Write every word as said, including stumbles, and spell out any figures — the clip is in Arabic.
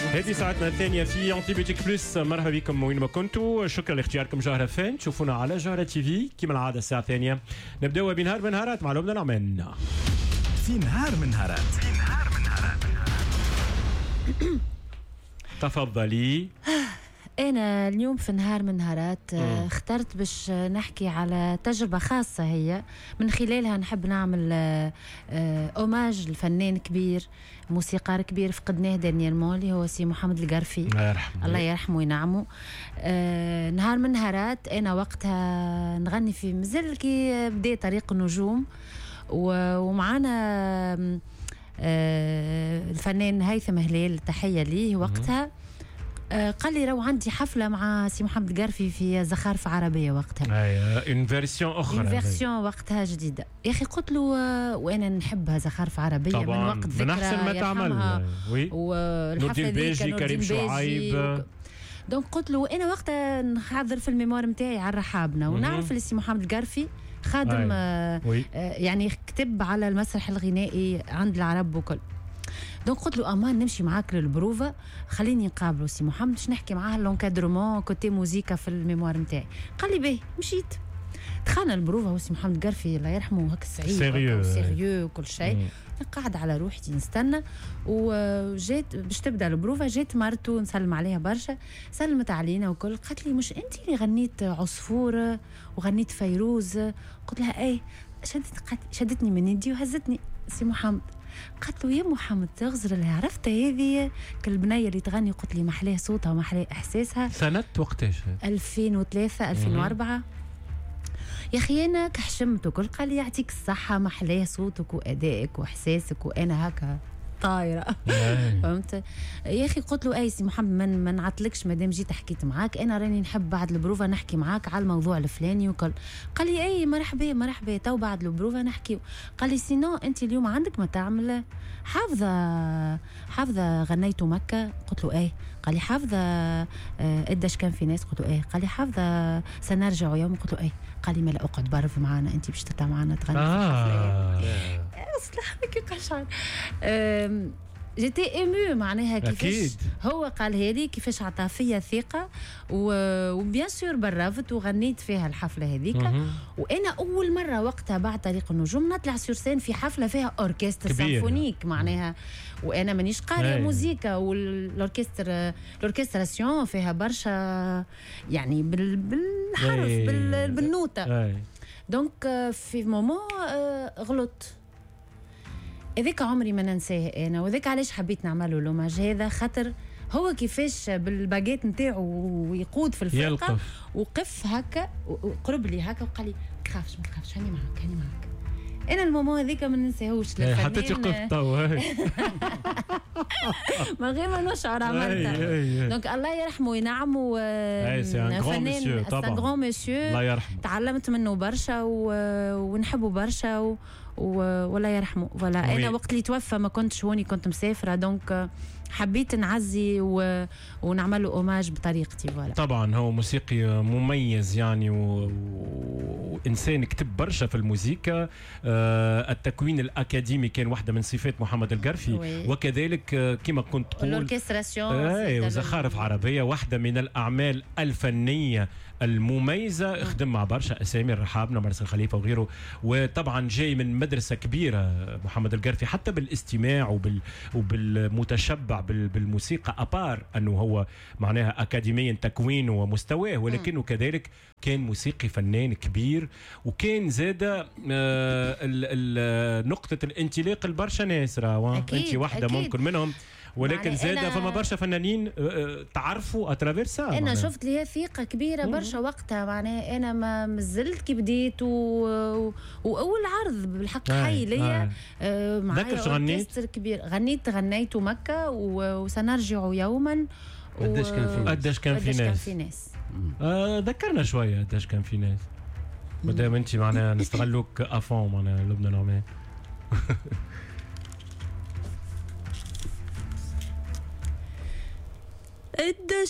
هذه ساعتنا الثانية في أنتي بيوتيك بلس. مرحبا بكم وين ما كنتوا. شكرا لاختياركم جوهرة فين. تشوفونا على جوهرة تي في كما العادة الساعة الثانية. نبدأ بنهار من نهارات مع لبنى نعمان. في نهار من نهارات في نهار من نهارات تفضلي. أنا اليوم في نهار من نهارات اخترت باش نحكي على تجربة خاصة هي من خلالها نحب نعمل أوماج لفنان كبير موسيقار كبير فقدناه دانيالمون اللي هو سي محمد القرفي الله يرحمه الله يرحمه وينعمه. أه نهار من نهارات أنا وقتها نغني في مازال كي بدأ طريق النجوم ومعانا أه الفنان هيثم هلال تحية ليه وقتها. آه قال لي رو عندي حفله مع سي محمد القرفي في زخارف عربيه وقتها. اي اون فيرسيون اخرى. اون فيرسيون وقتها جديده يا اخي. قلت له آه وانا نحبها زخارف عربيه طبعا من وقت ذكرى من احسن ما تعمل. وي والحفله ذيك كريم شعيب و... دونك قلت له انا وقتها نحضر في الميموار نتاعي على الرحابنا ونعرف اللي سي محمد القرفي خادم آه آه يعني كتب على المسرح الغنائي عند العرب وكل. دونك قلت له امان نمشي معاك للبروفه خليني نقابله سي محمد باش نحكي معاه لونكادرومون كوتي موزيكا في الميموار نتاعي. قال لي باهي مشيت دخلنا البروفه وسي محمد القرفي الله يرحمه هكا سعيد سيريو سيريو وكل شيء. قاعد على روحتي نستنى وجيت باش تبدا البروفه جيت مرته نسلم عليها برشا سلمت علينا وكل. قالت لي مش انت اللي غنيت عصفور وغنيت فيروز؟ قلت لها ايه. شدت شدتني من يدي وهزتني سي محمد. قالت له يا محمد تغزر اللي عرفتها هذه كالبنيه اللي تغني. قلت لي محلاه صوتها ومحلاه احساسها. سنه وقتاش؟ ألفين وثلاثة ألفين وأربعة. يا اخي انا كحشمت وكل. قال لي يعطيك الصحه محلاه صوتك وادائك واحساسك وانا هكا طايره. فهمت يا اخي. قلت له اي سي محمد من ما نعطلكش مادام جيت حكيت معاك انا راني نحب بعد البروفه نحكي معاك على الموضوع الفلاني وكل. قال لي اي مرحبا مرحبا تو بعد البروفه نحكي. قال لي سينو انت اليوم عندك ما تعمل حافظه حافظه غنيتوا مكه؟ قلت له ايه. قال لي حافظه قداش كان في ناس؟ قلت له ايه. قال لي حافظه سنرجع يوم؟ قلت له ايه. قال لي ملا اقعد برف معانا انت باش تطلع معانا تغني آه. في الحفله. اصلح كي قشعر. جيتي ايمو معناها كيفاش هو قالها لي كيفاش عطى فيا ثقه وبيان سور برافت وغنيت فيها الحفله هذيك. وانا اول مره وقتها بعد طريق النجوم نطلع سور سين في حفله فيها اوركستر سيمفونيك معناها وانا مانيش قارئه موسيقى والاوركستر الاوركستراسيون فيها برشا يعني بال بالحرف بال بالنوته. دونك في مومون غلط هذاك عمري ما ننساه انا وذاك علاش حبيت نعمله لوماج هذا خاطر هو كيفاش بالباجيت نتاعو ويقود في الفرقه يلقف. وقف هكا وقرب لي هكا وقال لي ما تخافش ما تخافش هاني معاك هاني معاك. انا المومون هذيك ما ننساهوش حتى تقف تو ما غير ما نشعر عملتها. دونك الله يرحمه وينعمه فنان سان غران مسيو الله يرحمه تعلمت منه برشا ونحبه برشا و... ولا يرحمه ولا انا وقت اللي توفى ما كنتش هوني كنت مسافره دونك حبيت نعزي و... ونعمل له اوماج بطريقتي. فوالا طبعا هو موسيقي مميز يعني و... وانسان كتب برشا في الموسيقى. آه التكوين الاكاديمي كان واحده من صفات محمد القرفي وي. وكذلك آه كما كنت تقول الاوركستراسيون آه وزخارف عربيه واحده من الاعمال الفنيه المميزه. خدم مع برشا اسامي الرحابنا مرسل خليفه وغيره. وطبعا جاي من مدرسه كبيره محمد القرفي حتى بالاستماع وبال وبالمتشبع بالموسيقى ابار انه هو معناها اكاديميا تكوينه ومستواه ولكنه كذلك كان موسيقي فنان كبير وكان زاده آه نقطه الانطلاق لبرشا ناس. راهو انت واحده أكيد. ممكن منهم ولكن زاده فما برشا فنانين تعرفوا اترافيرسا. انا معناها. شفت ليها ثقه كبيره برشا وقتها معناها انا ما مازلت كي بديت و... واول عرض بالحق حي ليا آه معايا اوركستر كبير غنيت غنيت مكه و... وسنرجع يوما. قداش كان في قداش كان في ناس كان في ناس آه ذكرنا شويه قداش كان في ناس مادام انت معناها نستغلوك افون معناها لبنى نعمان. قداش